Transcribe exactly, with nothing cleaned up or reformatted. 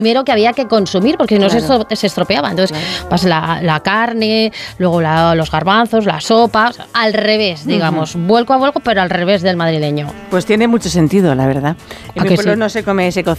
primero que había que consumir, porque si no claro. se, se estropeaba. Entonces, claro. pues la, la carne, luego la, los garbanzos, la sopa, o sea, al revés, digamos, uh-huh. vuelco a vuelco, pero al revés del madrileño. Pues tiene mucho sentido, la verdad. En mi pueblo sí? no se come, se cocina